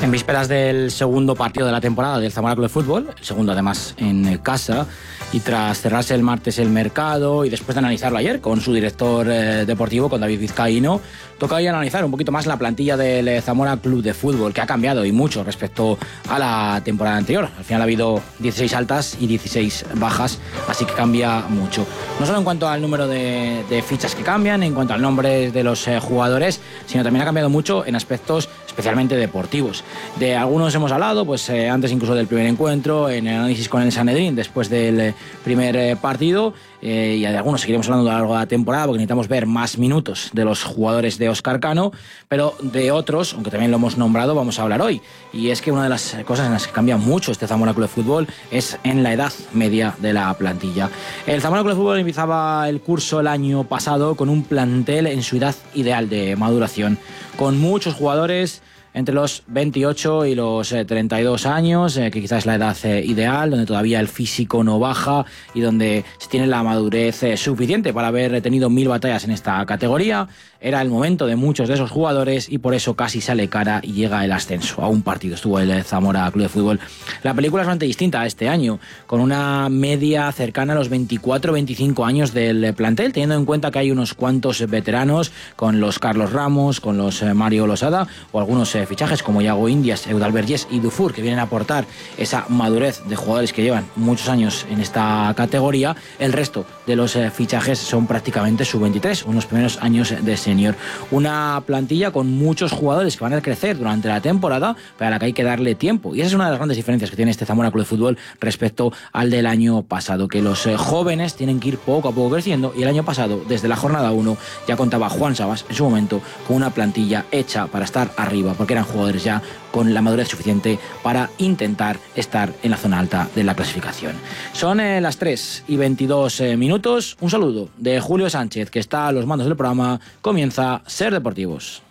En vísperas del segundo partido de la temporada del Zamora Club de Fútbol, el segundo además en casa, y tras cerrarse el martes el mercado y después de analizarlo ayer con su director deportivo, con David Vizcaíno, toca hoy analizar un poquito más la plantilla del Zamora Club de Fútbol, que ha cambiado y mucho respecto a la temporada anterior. Al final ha habido 16 altas y 16 bajas, así que cambia mucho. No solo en cuanto al número de fichas que cambian, en cuanto al nombre de los jugadores, sino también ha cambiado mucho en aspectos especialmente deportivos. De algunos hemos hablado, pues antes incluso del primer encuentro, en el análisis con el Sanedrín, después del primer partido, y de algunos seguiremos hablando a lo largo de la temporada porque necesitamos ver más minutos de los jugadores de Óscar Cano, pero de otros, aunque también lo hemos nombrado, vamos a hablar hoy. Y es que una de las cosas en las que cambia mucho este Zamora Club de Fútbol es en la edad media de la plantilla. El Zamora Club de Fútbol empezaba el curso el año pasado con un plantel en su edad ideal de maduración, con muchos jugadores entre los 28 y los 32 años, que quizás es la edad ideal, donde todavía el físico no baja y donde se tiene la madurez suficiente para haber tenido 1000 batallas en esta categoría. Era el momento de muchos de esos jugadores y por eso casi sale cara y llega el ascenso. A un partido estuvo el Zamora Club de Fútbol. La película es bastante distinta este año, con una media cercana a los 24-25 años del plantel, teniendo en cuenta que hay unos cuantos veteranos, con los Carlos Ramos, con los Mario Losada, o algunos fichajes como Iago Indias, Eudal Vergés y Dufour, que vienen a aportar esa madurez de jugadores que llevan muchos años en esta categoría. El resto de los fichajes son prácticamente sub-23, unos primeros años de senior. Una plantilla con muchos jugadores que van a crecer durante la temporada, para la que hay que darle tiempo. Y esa es una de las grandes diferencias que tiene este Zamora Club de Fútbol respecto al del año pasado, que los jóvenes tienen que ir poco a poco creciendo, y el año pasado, desde la jornada 1, ya contaba Juan Sabas en su momento con una plantilla hecha para estar arriba, porque eran jugadores ya con la madurez suficiente para intentar estar en la zona alta de la clasificación. Son las 3:22 minutos. Un saludo de Julio Sánchez, que está a los mandos del programa. Comienza Ser Deportivos.